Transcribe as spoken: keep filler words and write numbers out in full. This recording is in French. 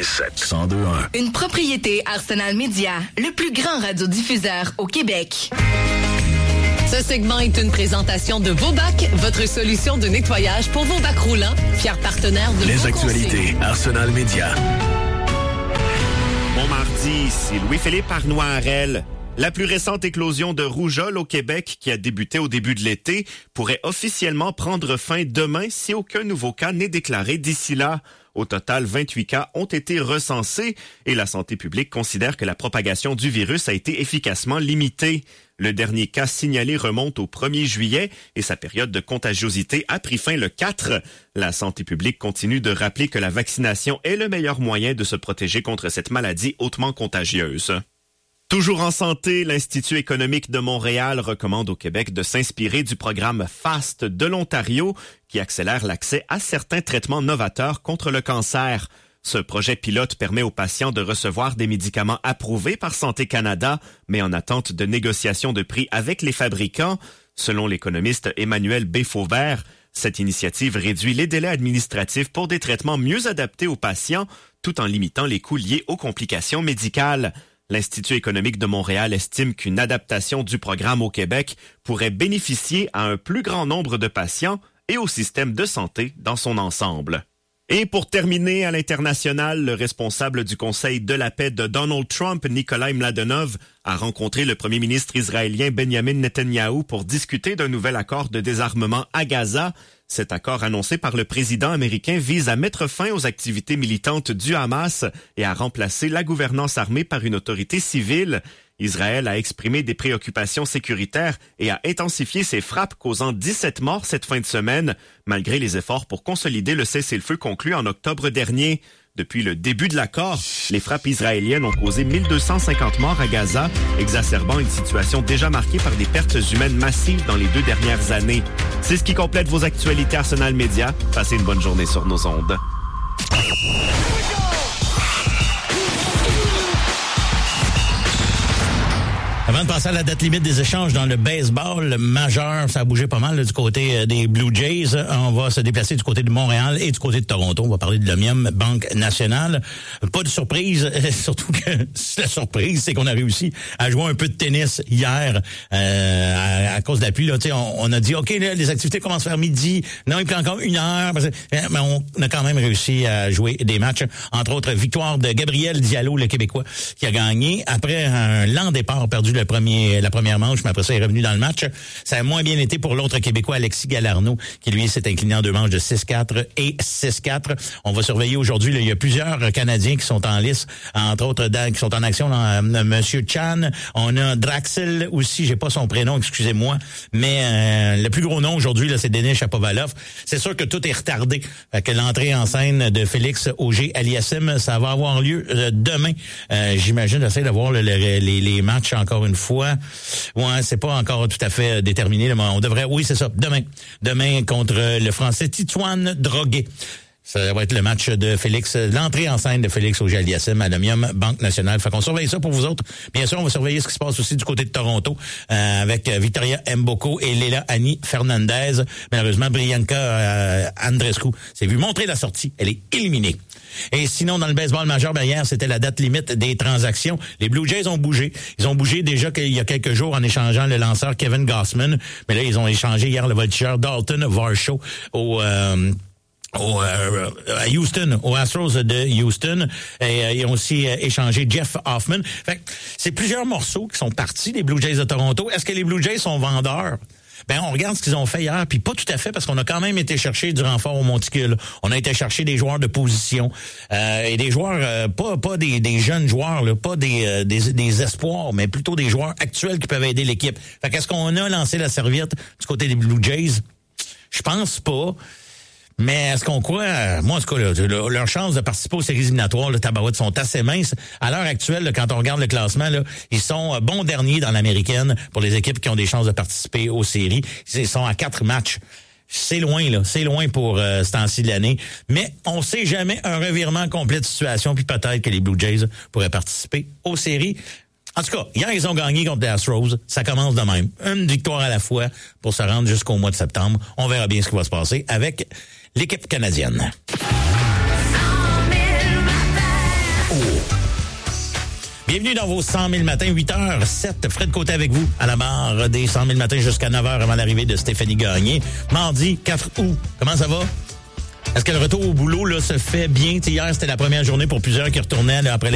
quatre-vingt-sept cent deux point un. Une propriété Arsenal Media, le plus grand radiodiffuseur au Québec. Ce segment est une présentation de Vobac, votre solution de nettoyage pour vos bacs roulants, fier partenaire de Les vos actualités conseillers. Arsenal Media. Bon mardi, c'est Louis-Philippe Arnoirel. La plus récente éclosion de rougeole au Québec, qui a débuté au début de l'été, pourrait officiellement prendre fin demain si aucun nouveau cas n'est déclaré d'ici là. Au total, vingt-huit cas ont été recensés et la santé publique considère que la propagation du virus a été efficacement limitée. Le dernier cas signalé remonte au premier juillet et sa période de contagiosité a pris fin le quatre. La santé publique continue de rappeler que la vaccination est le meilleur moyen de se protéger contre cette maladie hautement contagieuse. Toujours en santé, l'Institut économique de Montréal recommande au Québec de s'inspirer du programme FAST de l'Ontario qui accélère l'accès à certains traitements novateurs contre le cancer. Ce projet pilote permet aux patients de recevoir des médicaments approuvés par Santé Canada, mais en attente de négociations de prix avec les fabricants. Selon l'économiste Emmanuel B. Fauvert, cette initiative réduit les délais administratifs pour des traitements mieux adaptés aux patients, tout en limitant les coûts liés aux complications médicales. L'Institut économique de Montréal estime qu'une adaptation du programme au Québec pourrait bénéficier à un plus grand nombre de patients et au système de santé dans son ensemble. Et pour terminer, à l'international, le responsable du Conseil de la paix de Donald Trump, Nikolai Mladenov, a rencontré le premier ministre israélien Benjamin Netanyahou pour discuter d'un nouvel accord de désarmement à Gaza. Cet accord annoncé par le président américain vise à mettre fin aux activités militantes du Hamas et à remplacer la gouvernance armée par une autorité civile. Israël a exprimé des préoccupations sécuritaires et a intensifié ses frappes causant dix-sept morts cette fin de semaine, malgré les efforts pour consolider le cessez-le-feu conclu en octobre dernier. Depuis le début de l'accord, les frappes israéliennes ont causé mille deux cent cinquante morts à Gaza, exacerbant une situation déjà marquée par des pertes humaines massives dans les deux dernières années. C'est ce qui complète vos actualités Arsenal Media. Passez une bonne journée sur nos ondes. Avant de passer à la date limite des échanges dans le baseball majeur, ça a bougé pas mal là, du côté euh, des Blue Jays. On va se déplacer du côté de Montréal et du côté de Toronto. On va parler de l'Omnium Banque Nationale. Pas de surprise, surtout que la surprise, c'est qu'on a réussi à jouer un peu de tennis hier euh, à, à cause de la pluie. Là, on, on a dit, OK, là, les activités commencent vers midi. Non, il prend encore une heure. Parce que, mais on a quand même réussi à jouer des matchs. Entre autres, victoire de Gabriel Diallo, le Québécois, qui a gagné après un lent départ perdu le premier, la première manche, mais après ça, il est revenu dans le match. Ça a moins bien été pour l'autre Québécois, Alexis Galarneau, qui lui s'est incliné en deux manches de six quatre et six quatre. On va surveiller aujourd'hui, là, il y a plusieurs Canadiens qui sont en lice, entre autres, dans, qui sont en action, là, Monsieur Chan. On a Draxel aussi, j'ai pas son prénom, excusez-moi, mais euh, le plus gros nom aujourd'hui, là, c'est Denis Shapovalov. C'est sûr que tout est retardé. Fait que l'entrée en scène de Félix Auger-Aliassime, ça va avoir lieu euh, demain. Euh, j'imagine, j'essaie de voir le, le, les, les matchs encore une fois. Ouais, c'est pas encore tout à fait déterminé, mais on devrait, oui, c'est ça, demain. Demain contre le Français Titouan Droguet. Ça va être le match de Félix, l'entrée en scène de Félix Auger-Aliassime à l'Omnium Banque Nationale. Fait qu'on surveille ça pour vous autres. Bien sûr, on va surveiller ce qui se passe aussi du côté de Toronto euh, avec Victoria Mboko et Leila Annie Fernandez. Malheureusement, Brianka euh, Andreescu s'est vu montrer la sortie. Elle est éliminée. Et sinon, dans le baseball majeur, ben hier, c'était la date limite des transactions. Les Blue Jays ont bougé. Ils ont bougé déjà qu'il y a quelques jours en échangeant le lanceur Kevin Gausman. Mais là, ils ont échangé hier le voltigeur Dalton Varsho au... Euh, Au, euh, à Houston, aux Astros de Houston, et euh, ils ont aussi euh, échangé Jeff Hoffman. Fait que c'est plusieurs morceaux qui sont partis des Blue Jays de Toronto. Est-ce que les Blue Jays sont vendeurs? Ben, on regarde ce qu'ils ont fait hier, puis pas tout à fait, parce qu'on a quand même été chercher du renfort au monticule. On a été chercher des joueurs de position, euh, et des joueurs, euh, pas pas des, des jeunes joueurs, là, pas des, euh, des des espoirs, mais plutôt des joueurs actuels qui peuvent aider l'équipe. Fait qu'est-ce qu'on a lancé la serviette du côté des Blue Jays? Je pense pas. Mais est-ce qu'on croit, moi en tout cas, là, leurs chances de participer aux séries éliminatoires, le tabarouette, sont assez minces. À l'heure actuelle, là, quand on regarde le classement, là, ils sont bons derniers dans l'américaine pour les équipes qui ont des chances de participer aux séries. Ils sont à quatre matchs. C'est loin, là. C'est loin pour euh, ce temps-ci de l'année. Mais on sait jamais un revirement complet de situation, puis peut-être que les Blue Jays pourraient participer aux séries. En tout cas, hier, ils ont gagné contre les Astros. Ça commence de même. Une victoire à la fois pour se rendre jusqu'au mois de septembre. On verra bien ce qui va se passer avec l'équipe canadienne. Bienvenue dans vos cent mille matins, huit heures sept. Fred Côté avec vous à la barre des cent mille matins jusqu'à neuf heures avant l'arrivée de Stéphanie Gagné. Mardi quatre août. Comment ça va? Est-ce que le retour au boulot là, se fait bien? T'sais, hier, c'était la première journée pour plusieurs qui retournaient là, après